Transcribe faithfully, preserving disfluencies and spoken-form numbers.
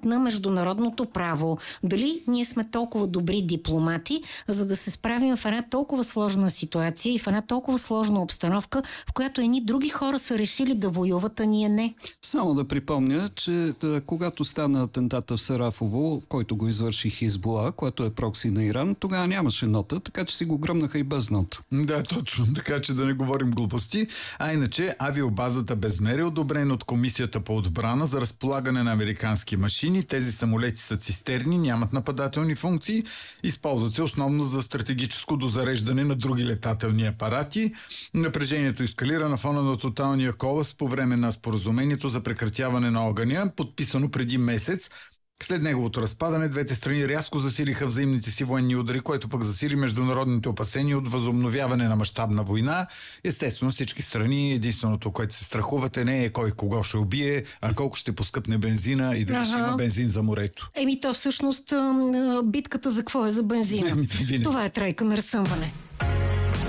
на международното право. Дали ние сме толкова добри дипломати, за да се справим в една толкова сложна ситуация и в една толкова сложна обстановка, в която едни други хора са решили да воюват, а ние не. Само да припомня, че да, когато стана атентата в Сарафово, който го извърши Хизбула, което е прокси на Иран, тогава нямаше нота, така че си го гръмнаха и без нота. Да, точно. Така че да не говорим глупости. А иначе авиобазата Безмер е одобрена от Комисията по отбрана за разполагане на американски машини. Тези самолети са цистерни, нямат нападателни функции. Използват се основно за стратегическо дозареждане на други летателни апарати. Напрежението ескалира на фона на тоталния колапс по време на споразумението за прекратяване на огъня, подписано преди месец. След неговото разпадане, двете страни рязко засилиха взаимните си военни удари, което пък засили международните опасения от възобновяване на мащабна война. Естествено, всички страни, единственото, което се страхувате, не е кой кого ще убие, а колко ще поскъпне бензина и дали ще има бензин за морето. Еми то всъщност битката за какво е? За бензина. Това е тройка на разсъмване.